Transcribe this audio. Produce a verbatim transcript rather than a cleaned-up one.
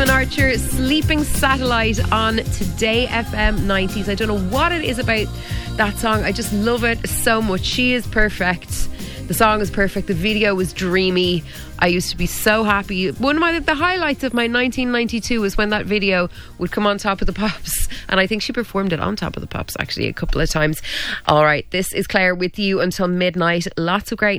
Desmond Archer, Sleeping Satellite on Today F M nineties. I don't know what it is about that song. I just love it so much. She is perfect. The song is perfect. The video was dreamy. I used to be so happy. One of my, the highlights of my nineteen ninety-two was when that video would come on Top of the Pops. And I think she performed it on Top of the Pops actually a couple of times. All right, this is Claire with you until midnight. Lots of great